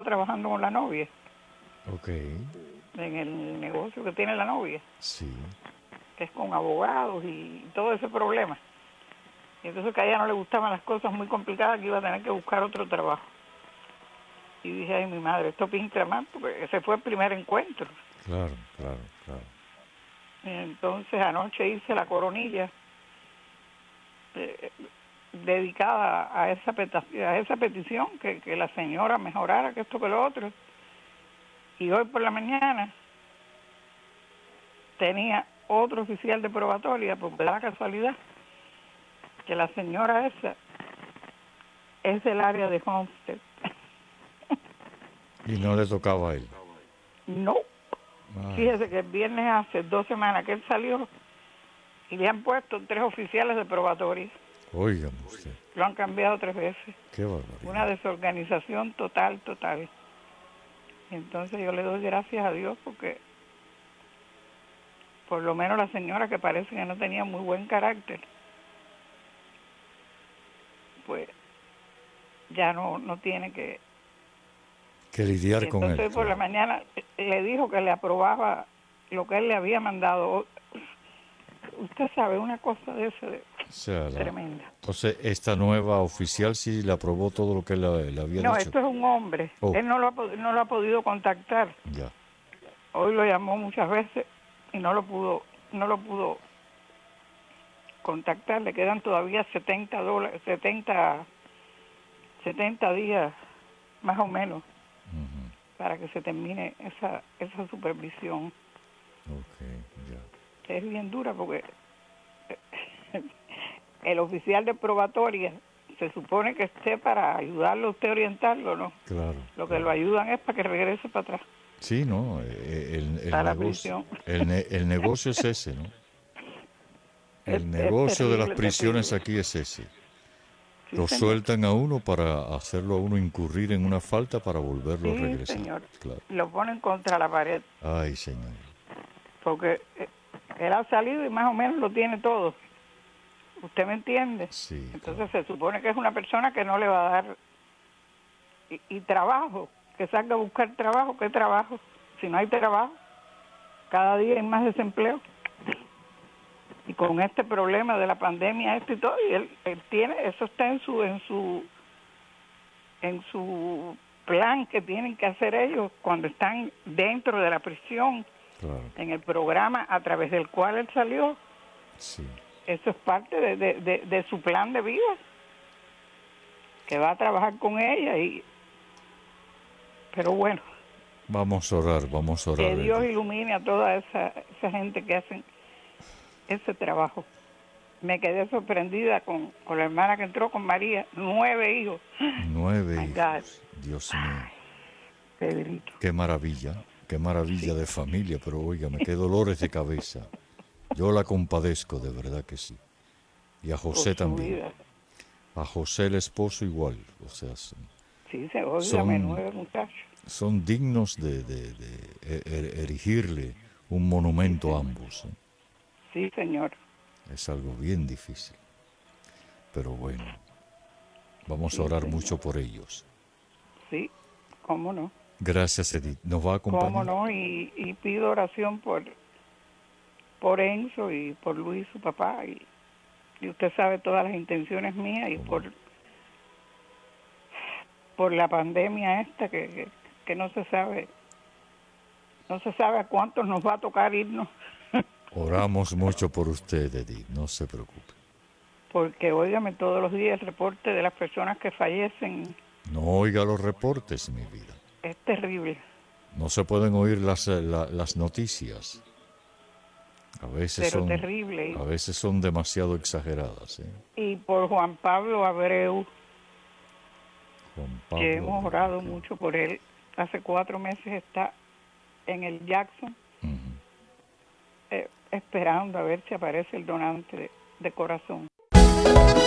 trabajando con la novia, Ok. en el negocio que tiene la novia, Sí. que es con abogados y todo ese problema. Y entonces que a ella no le gustaban las cosas muy complicadas, que iba a tener que buscar otro trabajo. Y dije, ay, mi madre, esto pinta más, porque ese fue el primer encuentro. Claro, claro, claro. Y entonces anoche hice la coronilla eh, dedicada a esa petición, que la señora mejorara, que esto que lo otro. Y hoy por la mañana tenía otro oficial de probatoria, porque da la casualidad que la señora esa es del área de Homestead. Y no le tocaba a él. No, Ay, fíjese que el viernes hace 2 semanas que él salió y le han puesto 3 oficiales de probatoria. óigame usted. Lo han cambiado 3 veces. Qué Una barbaridad. desorganización total, total. Y entonces yo le doy gracias a Dios porque por lo menos la señora, que parece que no tenía muy buen carácter, pues ya no tiene que. Que Y lidiar con él, entonces por la claro. mañana le dijo que le aprobaba lo que él le había mandado. Usted sabe, una cosa de ese O sea, tremenda. entonces esta nueva oficial sí le aprobó todo lo que él le había No, dicho. esto es un hombre. Oh, Él no lo ha podido contactar. ya. Hoy lo llamó muchas veces y no lo pudo contactar. Le quedan todavía $70, 70 días más o menos Ujú. para que se termine esa supervisión. Ok, ya. Es bien dura porque el oficial de probatoria se supone que esté para ayudarlo a usted a orientarlo, ¿no? Claro, Lo que lo claro. ayudan es para que regrese para atrás, Sí, ¿no? El para la negocio, prisión. el negocio es ese, ¿no? El Es negocio de las terrible, prisiones terrible. aquí es ese. Sí, Lo señor. sueltan a uno para hacerlo a uno incurrir en una falta para volverlo a Sí, regresar. señor. Claro. Lo ponen contra la pared Ay, señor. porque él ha salido y más o menos lo tiene todo. ¿Usted me entiende? Sí, claro. Entonces se supone que es una persona que no le va a dar y trabajo, que salga a buscar trabajo. ¿Qué trabajo? Si no hay trabajo, cada día hay más desempleo. Y con este problema de la pandemia, y todo, y él tiene, eso está en su plan que tienen que hacer ellos cuando están dentro de la prisión, Claro. en el programa a través del cual él salió. Sí. Eso es parte de su plan de vida, que va a trabajar con ella. Pero bueno, Vamos a orar, que Dios Edith. ilumine a toda esa gente que hacen ese trabajo. Me quedé sorprendida con la hermana que entró con María, 9 hijos. 9 My God, hijos. Dios mío. Pedrito. Qué maravilla Sí, de familia, pero óigame, qué dolores de cabeza. Yo la compadezco, de verdad que sí. Y a por José su también. vida. A José el esposo igual. O sea, Sí, óigame, son, 9 muchachos. son dignos de erigirle un Sí, monumento a señor. ambos. ¿Eh? Sí, señor. Es algo bien difícil. Pero bueno, vamos a Sí, orar señor. mucho por ellos. Sí, cómo no. Gracias, Edith. ¿Nos va a Cómo acompañar? no. Y pido oración por Enzo y por Luis, su papá. Y usted sabe todas las intenciones mías y ¿Cómo no? por la pandemia esta que no se sabe a cuántos nos va a tocar irnos. Oramos mucho por usted, Edith. No se preocupe. Porque, óigame, todos los días el reporte de las personas que fallecen No oiga los reportes, mi vida. es terrible, No se pueden oír las noticias. pero terrible. A veces son demasiado exageradas. ¿Eh? Y por Juan Pablo Abreu, Juan que Pablo hemos Abreu, orado ok. mucho por él, hace 4 meses está en el Jackson, Ujú. esperando a ver si aparece el donante de corazón.